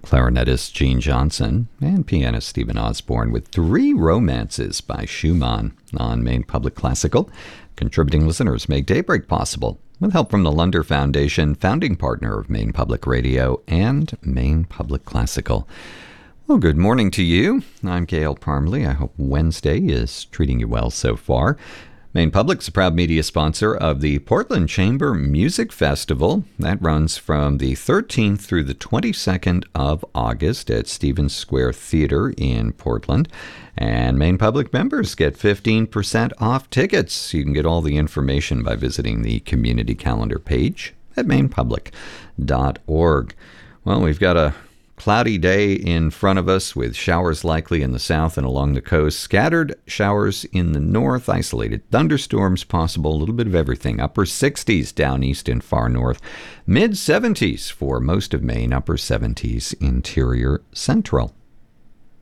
clarinetist Gene Johnson, and pianist Stephen Osborne with Three Romances by Schumann on Maine Public Classical. Contributing listeners make Daybreak possible with help from the Lunder Foundation, founding partner of Maine Public Radio and Maine Public Classical. Well, good morning to you. I'm Gail Parmley. I hope Wednesday is treating you well so far. Maine Public's a proud media sponsor of the Portland Chamber Music Festival. That runs from the 13th through the 22nd of August at Stevens Square Theater in Portland. And Maine Public members get 15% off tickets. You can get all the information by visiting the community calendar page at mainepublic.org. Well, we've got a cloudy day in front of us with showers likely in the south and along the coast. Scattered showers in the north, isolated thunderstorms possible, a little bit of everything. Upper 60s down east and far north. Mid 70s for most of Maine, upper 70s interior central.